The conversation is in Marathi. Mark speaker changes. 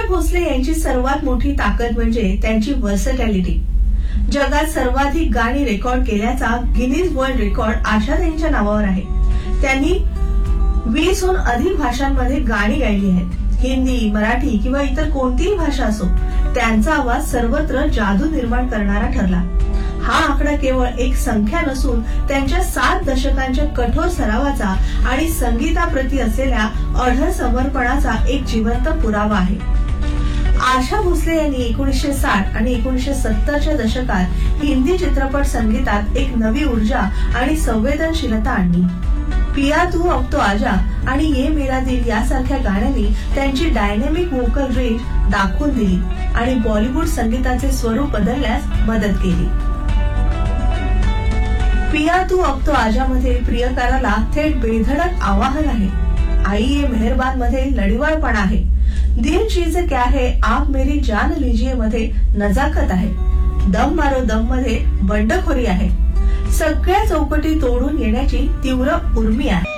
Speaker 1: भोसले यांची सर्वात मोठी ताकद म्हणजे त्यांची वर्सटॅलिटी. जगात सर्वाधिक गाणी रेकॉर्ड केल्याचा गिनीज वर्ल्ड रेकॉर्ड आशाताईंच्या नावावर आहे. त्यांनी 20हून अधिक भाषांमध्ये गाणी गायली आहेत. हिंदी, मराठी किंवा इतर कोणतीही भाषा असो, त्यांचा आवाज सर्वत्र जादू निर्माण करणारा ठरला. हा आकडा केवळ एक संख्या नसून त्यांच्या 7 दशकांच्या कठोर सरावाचा आणि संगीताप्रती असलेल्या अढळ समर्पणाचा एक जिवंत पुरावा आहे. आशा भोसले यांनी 1960 आणि 1970च्या दशकात हिंदी चित्रपट संगीतात एक नवी ऊर्जा आणि संवेदनशीलता आणली. पिया तू अब तो आजा आणि ये मेरा दिल यासारख्या गाण्यांनी त्यांची डायनॅमिक व्होकल रेंज दाखवून दिली आणि बॉलिवूड संगीताचे स्वरूप बदलण्यास मदत केली. पिया तू अब तो आजा मध्ये प्रियकाराला थेट बेधडक आवाहन आहे. आई ये मेहरबान मध्ये लढीवाळपणा आहे. दिल चीज क्या है आप मेरी जान लीजिए मध्ये नजाकत आहे. दम मारो दम मध्ये बंडखोरी आहे. सगळ्या चौकटी तोडून येण्याची तीव्र उर्मी आहे.